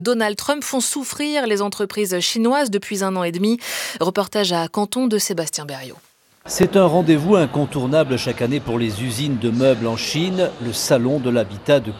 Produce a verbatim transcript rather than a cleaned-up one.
Donald Trump font souffrir les entreprises chinoises depuis un an et demi. Reportage à Canton de Sébastien Berriot. C'est un rendez-vous incontournable chaque année pour les usines de meubles en Chine, le salon de l'habitat de